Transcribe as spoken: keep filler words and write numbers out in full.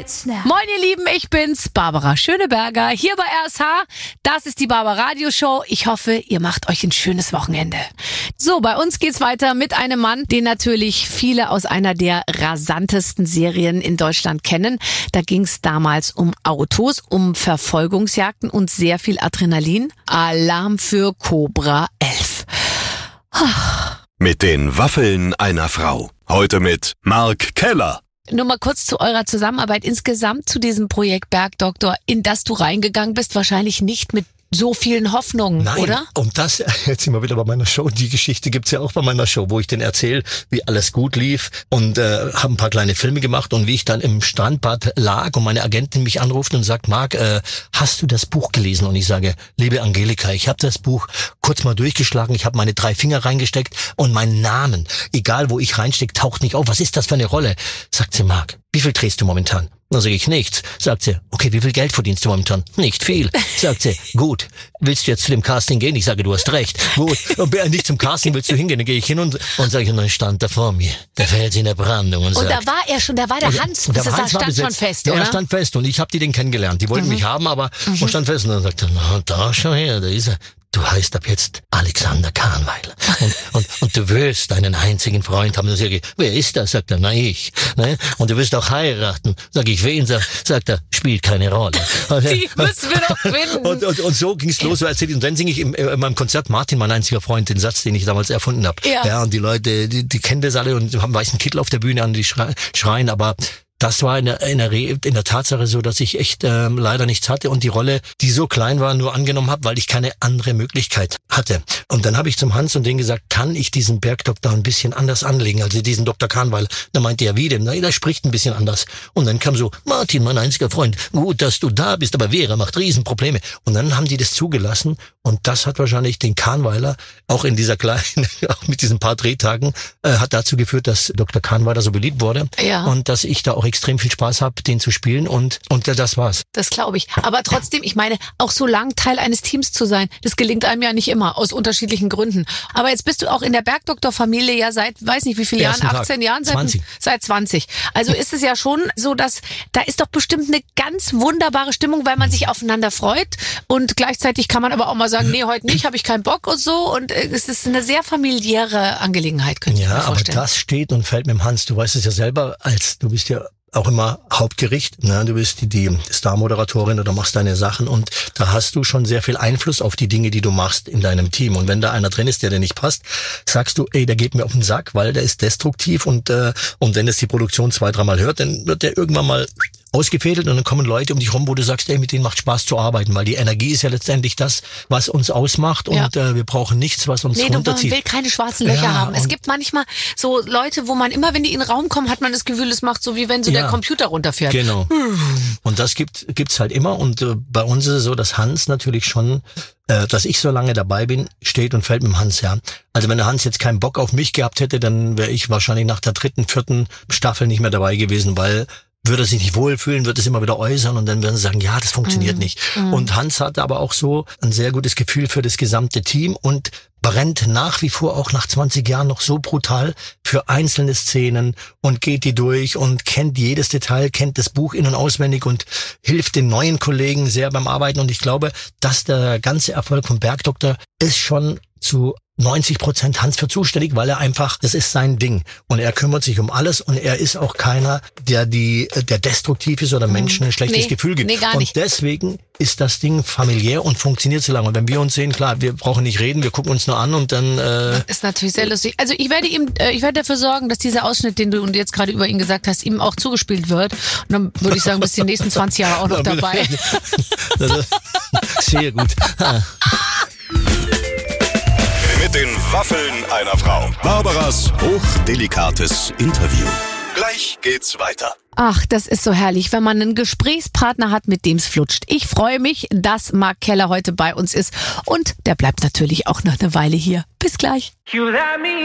Hits now. Moin ihr Lieben, ich bin's, Barbara Schöneberger, hier bei R S H. Das ist die Barbara Radio Show. Ich hoffe, ihr macht euch ein schönes Wochenende. So, bei uns geht's weiter mit einem Mann, den natürlich viele aus einer der rasantesten Serien in Deutschland kennen. Da ging's damals um Autos, um Verfolgungsjagden und sehr viel Adrenalin. Alarm für Cobra elf. Mit den Waffeln einer Frau. Heute mit Mark Keller. Nur mal kurz zu eurer Zusammenarbeit insgesamt zu diesem Projekt Bergdoktor, in das du reingegangen bist, wahrscheinlich nicht mit so vielen Hoffnungen, Nein, oder? Und das, jetzt sind wir wieder bei meiner Show, die Geschichte gibt's ja auch bei meiner Show, wo ich denen erzähle, wie alles gut lief und äh, habe ein paar kleine Filme gemacht und wie ich dann im Strandbad lag und meine Agentin mich anruft und sagt, Marc, äh, hast du das Buch gelesen? Und ich sage, liebe Angelika, ich habe das Buch kurz mal durchgeschlagen, ich habe meine drei Finger reingesteckt und meinen Namen, egal wo ich reinstecke, taucht nicht auf. Was ist das für eine Rolle? Sagt sie, Marc, wie viel drehst du momentan? Dann sage ich nichts. Sagt sie, okay, wie viel Geld verdienst du momentan? Nicht viel. Sagt sie, gut, willst du jetzt zu dem Casting gehen? Ich sage, du hast recht. Gut, und nicht zum Casting willst du hingehen? Dann gehe ich hin und, und sage, und dann stand da vor mir, der fällt in der Brandung und, Und sagt, da war er schon, da war der Hans, und das der ist, Hans war stand schon besetzt. fest, ja, oder? er stand fest und ich habe die den kennengelernt. Die wollten Mhm. mich haben, aber mhm. und stand fest. Und dann sagt er, na, da schau her, da ist er. Du heißt ab jetzt Alexander Kahnweiler. Und, und, und du wirst einen einzigen Freund haben. Und sage ich, wer ist das? Sagt er, na ich. Ne? Und du wirst auch heiraten. Sag ich, wen? Sagt er, spielt keine Rolle. Die müssen wir doch finden. Und, und, und so ging's los, so erzählt ich. Und dann singe ich im, in meinem Konzert Martin, mein einziger Freund, den Satz, den ich damals erfunden habe. Ja. ja, und die Leute, die, die kennen das alle und haben einen weißen Kittel auf der Bühne an, die schreien, aber das war in der, in der, Re- in der Tatsache so, dass ich echt ähm, leider nichts hatte und die Rolle, die so klein war, nur angenommen habe, weil ich keine andere Möglichkeit hatte. Und dann habe ich zum Hans und den gesagt, kann ich diesen Bergdoktor ein bisschen anders anlegen, also diesen Doktor Kahnweiler. Da meinte er, wie denn? Na, der spricht ein bisschen anders. Und dann kam so, Martin, mein einziger Freund, gut, dass du da bist, aber Vera macht Riesenprobleme. Und dann haben die das zugelassen und das hat wahrscheinlich den Kahnweiler, auch in dieser kleinen, auch mit diesen paar Drehtagen, äh, hat dazu geführt, dass Doktor Kahnweiler so beliebt wurde. Ja. Und dass ich da auch extrem viel Spaß habe, den zu spielen und und das war's. Das glaube ich. Aber trotzdem, ich meine, auch so lang Teil eines Teams zu sein, das gelingt einem ja nicht immer, aus unterschiedlichen Gründen. Aber jetzt bist du auch in der Bergdoktor-Familie ja seit, weiß nicht wie viele Jahren, Ersten Tag. achtzehn Jahren? Seit zwanzig. Seit zwanzig. Also ist es ja schon so, dass, da ist doch bestimmt eine ganz wunderbare Stimmung, weil man sich aufeinander freut und gleichzeitig kann man aber auch mal sagen, nee, heute nicht, habe ich keinen Bock und so und äh, es ist eine sehr familiäre Angelegenheit, könnte ich mir Ja, aber vorstellen. das steht und fällt mit dem Hans. Du weißt es ja selber, als du bist ja auch immer Hauptgericht, ne? Du bist die, die Star-Moderatorin oder machst deine Sachen und da hast du schon sehr viel Einfluss auf die Dinge, die du machst in deinem Team. Und wenn da einer drin ist, der dir nicht passt, sagst du, ey, der geht mir auf den Sack, weil der ist destruktiv und äh, und wenn es die Produktion zwei, dreimal hört, dann wird der irgendwann mal ausgefädelt und dann kommen Leute um dich rum, wo du sagst, ey, mit denen macht Spaß zu arbeiten, weil die Energie ist ja letztendlich das, was uns ausmacht und Ja. äh, wir brauchen nichts, was uns Nee, du, man runterzieht. will keine schwarzen Löcher Ja, haben. Es und- gibt manchmal so Leute, wo man immer, wenn die in den Raum kommen, hat man das Gefühl, es macht so, wie wenn so Ja. der Computer runterfährt. Genau. Und das gibt gibt's halt immer. Und äh, bei uns ist es so, dass Hans natürlich schon, äh, dass ich so lange dabei bin, steht und fällt mit dem Hans, ja. Also wenn der Hans jetzt keinen Bock auf mich gehabt hätte, dann wäre ich wahrscheinlich nach der dritten, vierten Staffel nicht mehr dabei gewesen, weil würde er sich nicht wohlfühlen, wird es immer wieder äußern und dann werden sie sagen, ja, das funktioniert nicht. Und Hans hatte aber auch so ein sehr gutes Gefühl für das gesamte Team und brennt nach wie vor auch nach zwanzig Jahren noch so brutal für einzelne Szenen und geht die durch und kennt jedes Detail, kennt das Buch in- und auswendig und hilft den neuen Kollegen sehr beim Arbeiten. Und ich glaube, dass der ganze Erfolg vom Bergdoktor ist schon zu neunzig Prozent Hans für zuständig, weil er einfach, das ist sein Ding. Und er kümmert sich um alles und er ist auch keiner, der die, der destruktiv ist oder Menschen ein schlechtes Nee, Gefühl gibt. nee, gar und nicht. deswegen ist das Ding familiär und funktioniert so lange. Und wenn wir uns sehen, klar, wir brauchen nicht reden, wir gucken uns nur an und dann, äh, Ist natürlich sehr lustig. Also ich werde ihm, äh, ich werde dafür sorgen, dass dieser Ausschnitt, den du jetzt gerade über ihn gesagt hast, ihm auch zugespielt wird. Und dann würde ich sagen, bis die nächsten zwanzig Jahre auch noch dabei. das ist sehr gut. Mit den Waffeln einer Frau. Barbaras hochdelikates Interview. Gleich geht's weiter. Ach, das ist so herrlich, wenn man einen Gesprächspartner hat, mit dem es flutscht. Ich freue mich, dass Mark Keller heute bei uns ist und der bleibt natürlich auch noch eine Weile hier. Bis gleich.